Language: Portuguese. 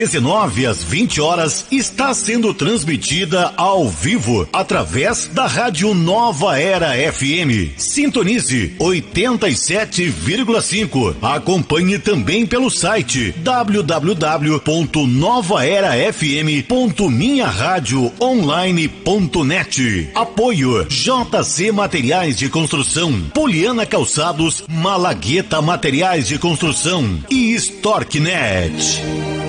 19 às 20 horas está sendo transmitida ao vivo através da Rádio Nova Era FM. Sintonize 87,5. Acompanhe também pelo site www.novaerafm.minharadioonline.net. Apoio JC Materiais de Construção, Poliana Calçados, Malagueta Materiais de Construção e Storknet.